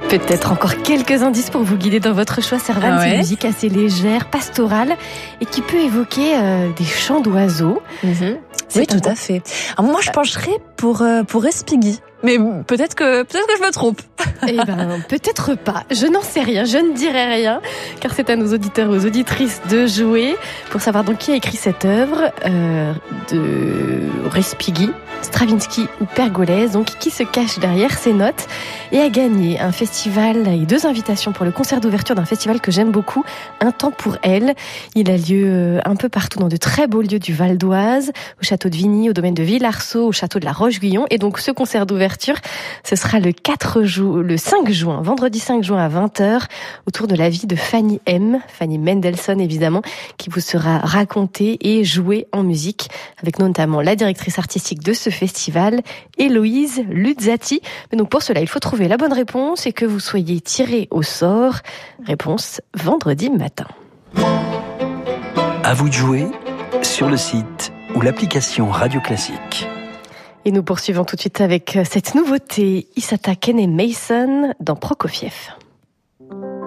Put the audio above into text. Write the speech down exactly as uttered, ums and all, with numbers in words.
Peut-être encore quelques indices pour vous guider dans votre choix. Servane, ah ouais. C'est une musique assez légère, pastorale et qui peut évoquer euh, des chants d'oiseaux. Mm-hmm. Oui, tout à fait. Alors moi, je pencherais pour euh, pour Respighi. Mais peut-être que peut-être que je me trompe. Eh ben, peut-être pas. Je n'en sais rien. Je ne dirai rien, car c'est à nos auditeurs et aux auditrices de jouer pour savoir donc qui a écrit cette œuvre euh, de Respighi, Stravinsky ou Pergolèse. Donc, qui se cache derrière ces notes et a gagné un festival et deux invitations pour le concert d'ouverture d'un festival que j'aime beaucoup, Un temps pour elle. Il a lieu un peu partout dans de très beaux lieux du Val d'Oise, au château de Vigny, au domaine de Villarceau, au château de la Roche-Guyon. Et donc, ce concert d'ouverture, ce sera le quatre ju- le cinq juin, vendredi cinq juin à vingt heures, autour de la vie de Fanny M, Fanny Mendelssohn évidemment, qui vous sera racontée et jouée en musique, avec notamment la directrice artistique de ce festival, Héloïse Luzzati. Mais donc pour cela, il faut trouver la bonne réponse et que vous soyez tiré au sort. Réponse vendredi matin. À vous de jouer sur le site ou l'application Radio Classique. Et nous poursuivons tout de suite avec cette nouveauté, Isata Kene Mason dans Prokofiev.